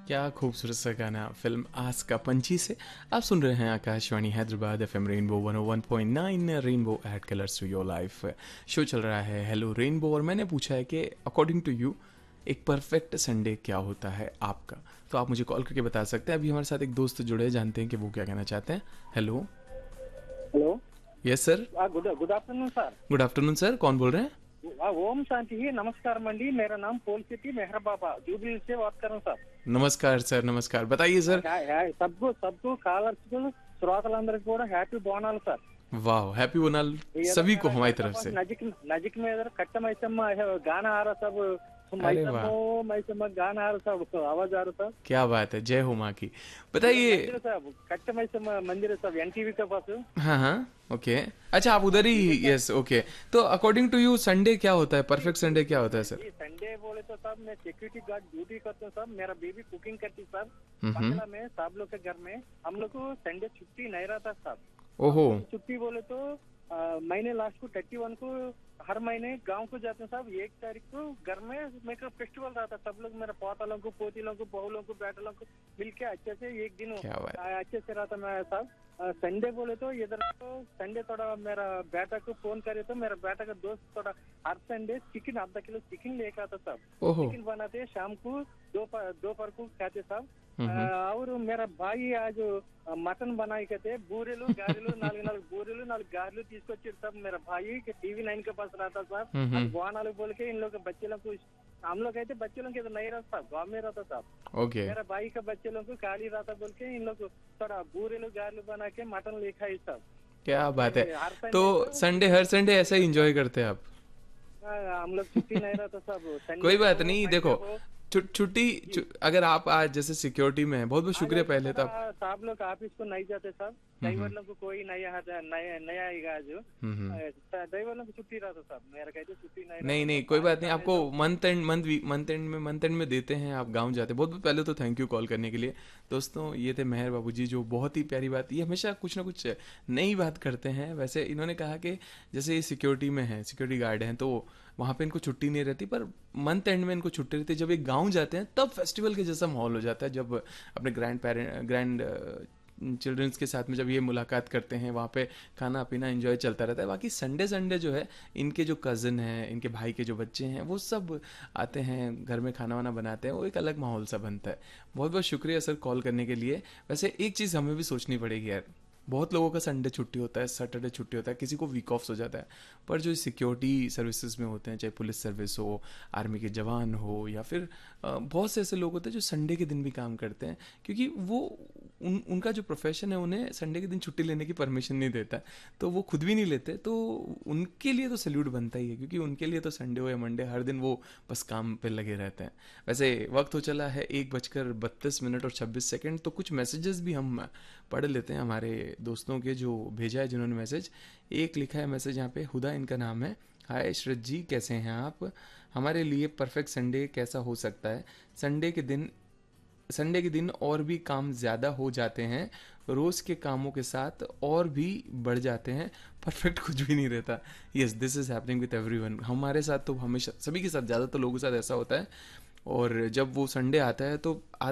क्या खूबसूरत सा गाना फिल्म आस का पंछी से आप सुन रहे हैं Akashvani Hyderabad FM rainbow 101.9 rainbow add colours to your life. Show चल रहा है हेलो रेनबो और मैंने पूछा है कि अकॉर्डिंग टू यू एक परफेक्ट संडे क्या होता है आपका। तो आप मुझे कॉल करके बता सकते हैं। अभी हमारे साथ एक दोस्त जुड़े हैं, जानते हैं कि वो क्या कहना चाहते हैं। Hello. Hello. Yes sir. Good good afternoon sir. Good afternoon sir, कौन बोल रहे हैं? ओम शांति ही, नमस्कार मंडी। मेरा नाम पोल सिटी मेहरा बाबा जूबली से बात कर रहा हूँ सर। नमस्कार सर, नमस्कार, बताइए सर। सबको सबको कालर्स को శ్రోతలందరికీ కూడా హ్యాపీ బోనాలు సార్। वाह, हैप्पी ओनल ये तो सभी को मेरा हमारी घर का तरफ पास से। नजीक नजीक में इधर कट्टा मैसम्मा है, गाना आ रहा सब। अरे वाह, मैसम्मो मैसम्मा गाना आ रहा सब, आवाज आ रहा था। क्या बात है, जय हो माँ की। इधर बताइए। मंदिर साहब, कट्टा मैसम्मा मंदिर है सब, एनटीवी के पास। हाँ हाँ, ओके। अच्छा, आप उधर ये ही, सब यस, ओके। तो अकॉर्डिंग टू यू संडे क्या होता है, परफेक्ट संडे क्या होता है सर? ये संडे बोले तो साहब मैं सिक्योरिटी गार्ड ड्यूटी करता हूँ साहब। मेरा बेबी कुकिंग करती है साहब हम्म। बंगला में, साहब लोग के घर में। हम लोग को संडे छुट्टी नहीं रहता साहब। हम ओहो। लोग को छुट्टी बोले तो महीने लास्ट को 31 को हर महीने गांव को जाते हैं साहब। 1 तारीख को घर में मेरा फेस्टिवल रहता है। सब लोग मेरा पोतालों को, पोतीलों को, बहुलों को, बेटलों को मिलके अच्छे से एक दिन क्या बात। अच्छे से रहता मैं साहब। संडे बोले तो इधर तो संडे थोड़ा मेरा बेटा को फोन करे तो मेरा बेटा का दोस्त थोड़ा हर संडे चिकन आधा किलो चिकन लेकर आता साहब। ओहो। चिकन बनाते हैं शाम को, दोपहर को खाते साहब। हम्म। और मेरा भाई आज మటన్ बनाई कहते బూరెలు గారెలు నాలుగు నాలుగు బూరెలు నాలుగు గారెలు తీసుకొచ్చారు साहब। मेरा भाई के टीवी 9 के पास रहता साहब। हम्म। अब बोनाले बोल के इन लोग के बच्चे लोग को, हम लोग कहते बच्चे लोग के तो नहीं रहता साहब, गाँव में रहता साहब। ओके। मेरा भाई का बच्चे लोग को काली रहता बोल के इन लोग को थोड़ा बूरेलू गारेलू बना के मटन ले खाई साहब। क्या बात है। हर तो संडे को संडे, हर संडे ऐसा ही इंजॉय करते हैं आप? हम लोग छुट्टी नहीं रहता साहब। कोई संडे बात हो नहीं, मंडे देखो हो। छुट्टी अगर आप आज जैसे सिक्योरिटी में हैं, बहुत बहुत आज शुक्रिया आज पहले तो आप। थोड़ा साहब लोग ऑफिस को नहीं जाते साहब। ड्राइवर लोग को कोई नया नया नया आएगा आज। हम्म। ड्राइवर लोग को छुट्टी रहता साहब। मेरा कहते छुट्टी नहीं नहीं रहता नहीं, साहब। कोई पानी बात नहीं, जाने आपको तो मंथ एंड में देते हैं, आप गांव जाते हैं। बहुत बहुत पहले तो थैंक यू कॉल करने के लिए। दोस्तों, ये थे मेहर बाबूजी, जो बहुत ही प्यारी बात, ये हमेशा कुछ ना कुछ नई बात करते हैं। वैसे इन्होंने कहा कि जैसे ये सिक्योरिटी में है, सिक्योरिटी गार्ड हैं, तो वहाँ पे इनको छुट्टी नहीं रहती, पर मंथ एंड में इनको छुट्टी रहती है। जब ये गांव जाते हैं तब फेस्टिवल के जैसा माहौल हो जाता है, जब अपने ग्रैंड चिल्ड्रंस के साथ में जब ये मुलाकात करते हैं, वहाँ पे खाना पीना एंजॉय चलता रहता है। बाकी संडे संडे जो है, इनके जो कज़न हैं, इनके भाई के जो बच्चे हैं, वो सब आते हैं, घर में खाना वाना बनाते हैं, वो एक अलग माहौल सा बनता है। बहुत बहुत शुक्रिया सर कॉल करने के लिए। वैसे एक चीज़ हमें भी सोचनी पड़ेगी यार, बहुत लोगों का संडे छुट्टी होता है, सैटरडे छुट्टी होता है, किसी को वीक ऑफ्स हो जाता है, पर जो सिक्योरिटी सर्विसेज में होते हैं, चाहे पुलिस सर्विस हो, आर्मी के जवान हो, या फिर बहुत से ऐसे लोग होते हैं जो संडे के दिन भी काम करते हैं, क्योंकि वो उनका जो प्रोफेशन है उन्हें संडे के दिन छुट्टी लेने की परमिशन नहीं देता, तो वो खुद भी नहीं लेते। तो उनके लिए तो सैल्यूट बनता ही है, क्योंकि उनके लिए तो संडे हो या मंडे, हर दिन वो बस काम पे लगे रहते हैं। वैसे वक्त हो चला है 1:32 और 26 सेकंड। तो कुछ मैसेजेस भी हम पढ़ लेते हैं हमारे दोस्तों के, जो भेजा है जिन्होंने मैसेज। एक लिखा है मैसेज यहाँ पे, हुदा इनका नाम है। हाय श्रद्ध जी, कैसे हैं आप? हमारे लिए परफेक्ट संडे कैसा हो सकता है? संडे के दिन और भी काम ज़्यादा हो जाते हैं, रोज़ के कामों के साथ और भी बढ़ जाते हैं, परफेक्ट कुछ भी नहीं रहता। Yes, this is happening with everyone. हमारे साथ तो हमेशा, सभी के साथ, ज़्यादातर लोगों के साथ ऐसा होता है। और जब वो संडे आता है तो